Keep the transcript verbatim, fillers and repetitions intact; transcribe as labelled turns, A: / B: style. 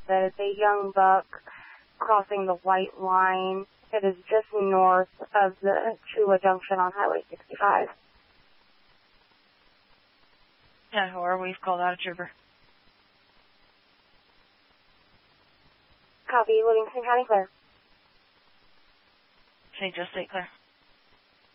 A: that it's a young buck crossing the white line. It is just north of the Chula Junction on Highway sixty-five.
B: ten four, we've called out a trooper.
A: Copy, Livingston County clear.
B: Saint Joe State clear.